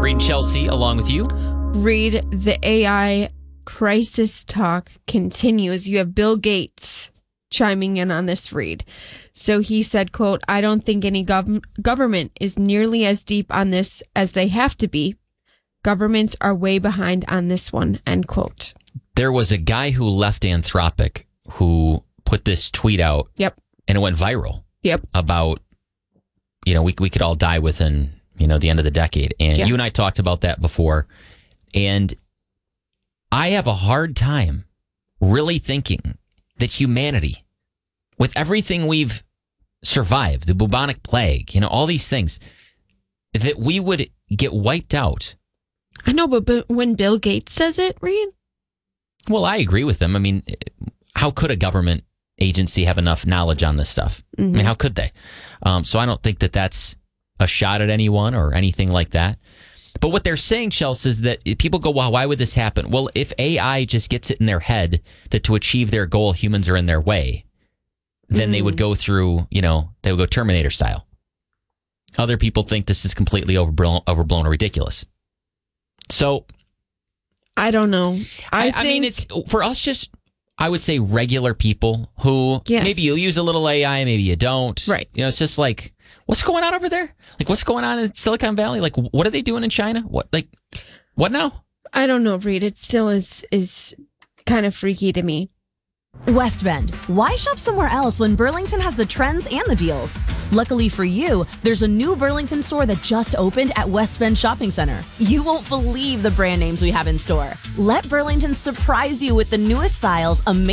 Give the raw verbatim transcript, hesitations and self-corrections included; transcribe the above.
Reed and Chelsea along with you. Read the A I crisis talk continues. You have Bill Gates chiming in on this read. So he said, quote, I don't think any gov- government is nearly as deep on this as they have to be. Governments are way behind on this one, end quote. There was a guy who left Anthropic who put this tweet out. Yep. And it went viral. Yep. About, you know, we we could all die within, you know, the end of the decade. And yeah. you and I talked about that before. And I have a hard time really thinking that humanity, with everything we've survived, the bubonic plague, you know, all these things, that we would get wiped out. I know, but, but when Bill Gates says it, Reed? Well, I agree with him. I mean, how could a government agency have enough knowledge on this stuff? Mm-hmm. I mean, how could they? Um, so I don't think that that's a shot at anyone or anything like that. But what they're saying, Chelsea, is that people go, well, why would this happen? Well, if A I just gets it in their head that to achieve their goal, humans are in their way, then mm. they would go through, you know, they would go Terminator style. Other people think this is completely overblown, overblown or ridiculous. So I don't know. I, I, think... I mean, it's for us just, I would say regular people who yes. maybe you use a little A I, maybe you don't. Right. You know, it's just like, what's going on over there? Like, what's going on in Silicon Valley? Like, what are they doing in China? What, like, what now? I don't know, Reed. It still is is kind of freaky to me. West Bend. Why shop somewhere else when Burlington has the trends and the deals? Luckily for you, there's a new Burlington store that just opened at West Bend Shopping Center. You won't believe the brand names we have in store. Let Burlington surprise you with the newest styles, amazing